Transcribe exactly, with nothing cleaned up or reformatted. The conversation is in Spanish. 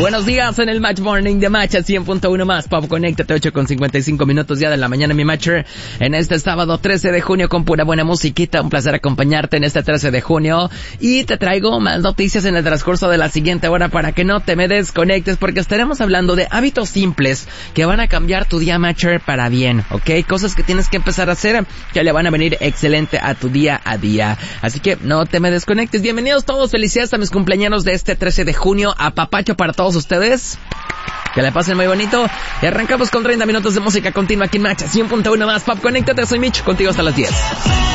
Buenos días en el Match Morning de Match a cien punto uno más. Pop, conéctate, ocho con cincuenta y cinco minutos ya de la mañana, mi Matcher. En este sábado trece de junio con pura buena musiquita. Un placer acompañarte en este trece de junio. Y te traigo más noticias en el transcurso de la siguiente hora para que no te me desconectes, porque estaremos hablando de hábitos simples que van a cambiar tu día, Matcher, para bien, ¿ok? Cosas que tienes que empezar a hacer que le van a venir excelente a tu día a día. Así que no te me desconectes. Bienvenidos todos. Felicidades a mis cumpleaños de este trece de junio. A papacho para todos ustedes. Que la pasen muy bonito. Y arrancamos con treinta minutos de música continua aquí en Match cien punto uno más. Pop, conéctate, soy Mitch, contigo hasta las diez.